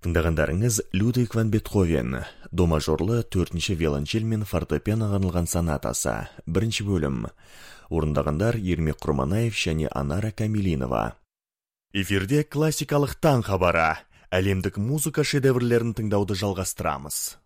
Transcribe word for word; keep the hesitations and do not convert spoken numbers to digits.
Тыңдағандарыңыз Людвиг ван Бетховен, до мажорлы төртінші виолончель мен фортепианоға арналған сонатасы, бірінші бөлім. Орындағандар Ермек Құрманаев және Анара Камилинова. Эфирде классикалық таң хабары. Әлемдік музыка шедеврлерін тыңдауды жалғастырамыз.